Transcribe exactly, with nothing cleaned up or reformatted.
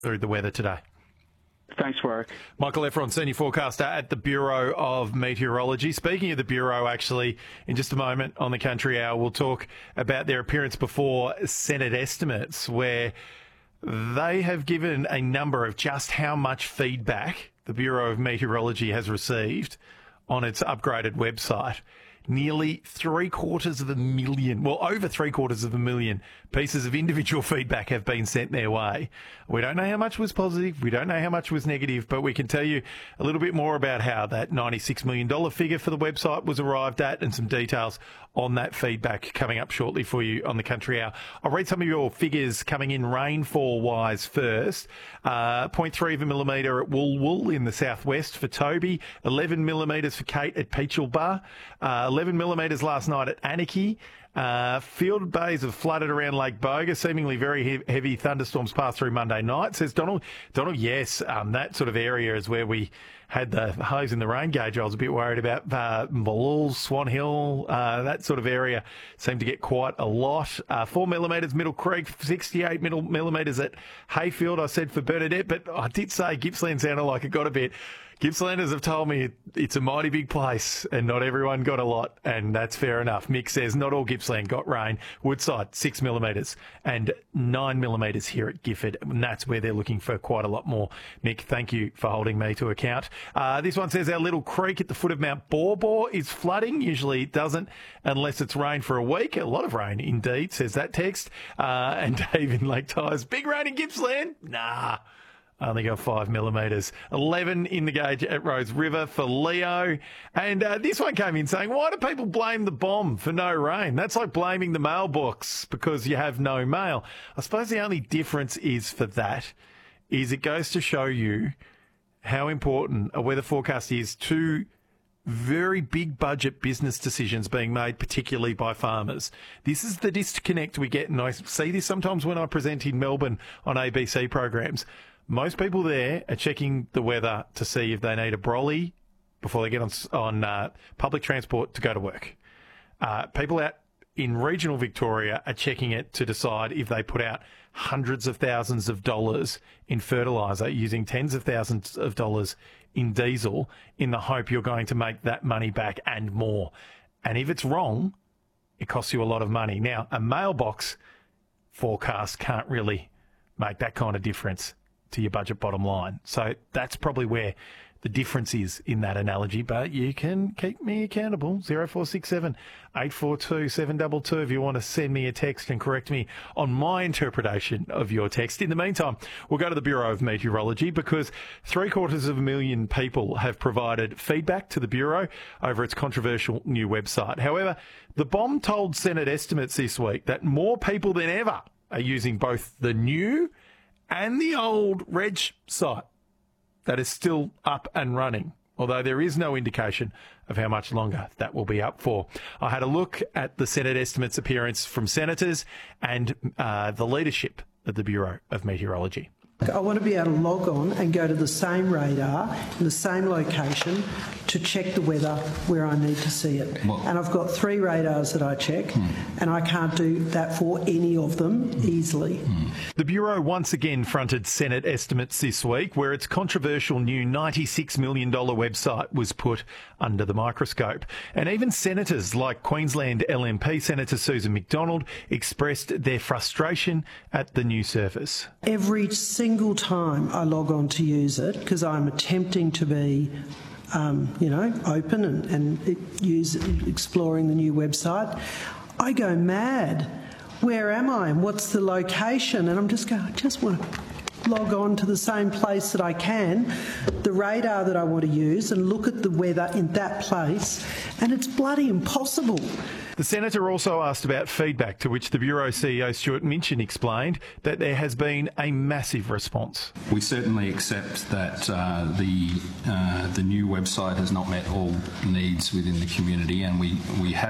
through the weather today. Thanks, Warwick. Michael Efron, Senior Forecaster at the Bureau of Meteorology. Speaking of the Bureau, actually, in just a moment on the Country Hour, we'll talk about their appearance before Senate estimates, where they have given a number of just how much feedback the Bureau of Meteorology has received on its upgraded website. Nearly three quarters of a million, well, over three quarters of a million pieces of individual feedback have been sent their way. We don't know how much was positive. We don't know how much was negative, but we can tell you a little bit more about how that ninety-six million dollars figure for the website was arrived at and some details on that feedback coming up shortly for you on the Country Hour. I'll read some of your figures coming in rainfall-wise first. Uh, zero point three of a millimetre at Wool Wool in the southwest for Toby, eleven millimetres for Kate at Peachulba, uh, eleven millimetres last night at Anarchy. Uh, field bays have flooded around Lake Boga. Seemingly very he- heavy thunderstorms passed through Monday night, says Donald. Donald, yes, um, that sort of area is where we had the hose in the rain gauge. I was a bit worried about uh, Malul, Swan Hill, uh, that sort of area seemed to get quite a lot. Uh, four millimetres Middle Creek, sixty-eight middle millimetres at Hayfield, I said for Bernadette, but I did say Gippsland sounded like it got a bit. Gippslanders have told me it's a mighty big place and not everyone got a lot, and that's fair enough. Mick says not all Gippsland got rain. Woodside, six millimetres and nine millimetres here at Gifford, and that's where they're looking for quite a lot more. Mick, thank you for holding me to account. Uh, this one says our little creek at the foot of Mount Baw Baw is flooding. Usually it doesn't unless it's rained for a week. A lot of rain indeed, says that text. Uh, and Dave in Lake Tyers, big rain in Gippsland? Nah. Only got five millimetres. eleven in the gauge at Rose River for Leo. And uh, this one came in saying, why do people blame the bomb for no rain? That's like blaming the mailbox because you have no mail. I suppose the only difference is for that is it goes to show you how important a weather forecast is to very big budget business decisions being made, particularly by farmers. This is the disconnect we get, and I see this sometimes when I present in Melbourne on A B C programs. Most people there are checking the weather to see if they need a brolly before they get on, on uh, public transport to go to work. Uh, people out in regional Victoria are checking it to decide if they put out hundreds of thousands of dollars in fertiliser, using tens of thousands of dollars in diesel, in the hope you're going to make that money back and more. And if it's wrong, it costs you a lot of money. Now, a mailbox forecast can't really make that kind of difference to your budget bottom line. So that's probably where the difference is in that analogy, but you can keep me accountable. zero four six seven, eight four two, seven two two if you want to send me a text and correct me on my interpretation of your text. In the meantime, we'll go to the Bureau of Meteorology because three quarters of a million people have provided feedback to the Bureau over its controversial new website. However, the bomb told Senate estimates this week that more people than ever are using both the new and the old Reg site that is still up and running, although there is no indication of how much longer that will be up for. I had a look at the Senate estimates appearance from senators and uh, the leadership of the Bureau of Meteorology. I want to be able to log on and go to the same radar in the same location to check the weather where I need to see it. Well, and I've got three radars that I check, hmm. and I can't do that for any of them easily. Hmm. The Bureau once again fronted Senate estimates this week, where its controversial new ninety-six million dollars website was put under the microscope. And even senators like Queensland L M P Senator Susan McDonald expressed their frustration at the new service. Every single Single time I log on to use it, because I'm attempting to be, um, you know, open and, and use exploring the new website, I go mad. Where am I and what's the location? And I'm just going, I just want to log on to the same place that I can, the radar that I want to use, and look at the weather in that place, and it's bloody impossible. The senator also asked about feedback, to which the Bureau C E O Stuart Minchin explained that there has been a massive response. We certainly accept that uh, the uh, the new website has not met all needs within the community, and we, we have